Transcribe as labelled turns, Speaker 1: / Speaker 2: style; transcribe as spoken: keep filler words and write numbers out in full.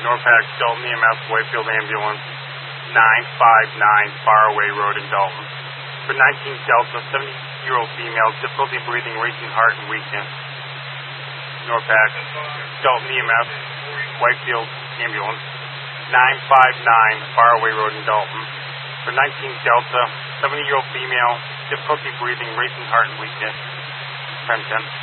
Speaker 1: Norpac, Dalton E M S, Whitefield Ambulance, nine five nine Faraway Road in Dalton. For nineteen Delta, seventy-year-old female, difficulty breathing, racing heart, and weakness. Norpac, Dalton E M S, Whitefield Ambulance, nine five nine Faraway Road in Dalton. For nineteen Delta, seventy-year-old female, difficulty breathing, racing heart, and weakness. ten ten.